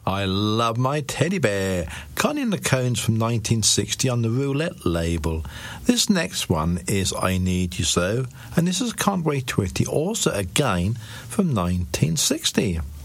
I Love My Teddy Bear, Connie and the Cones from 1960 on the Roulette label. This next one is I Need You So, and this is Conway Twitty, also again from 1960.